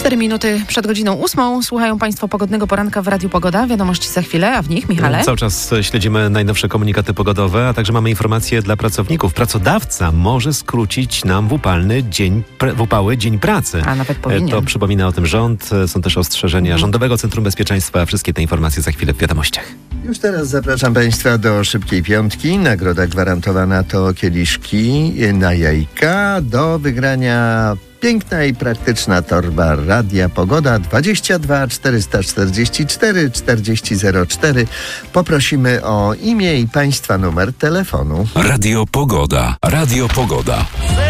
4 minuty przed godziną 8. Słuchają Państwo pogodnego poranka w Radiu Pogoda. Wiadomości za chwilę, a w nich, Michale? Cały czas śledzimy najnowsze komunikaty pogodowe, a także mamy informacje dla pracowników. Pracodawca może skrócić nam w upały dzień pracy. A nawet powinien. To przypomina o tym rząd. Są też ostrzeżenia Rządowego Centrum Bezpieczeństwa. Wszystkie te informacje za chwilę w wiadomościach. Już teraz zapraszam Państwa do szybkiej piątki. Nagroda gwarantowana to kieliszki na jajka. Do wygrania piękna i praktyczna torba Radia Pogoda 22 444 4004. Poprosimy o imię i Państwa numer telefonu. Radio Pogoda. Radio Pogoda.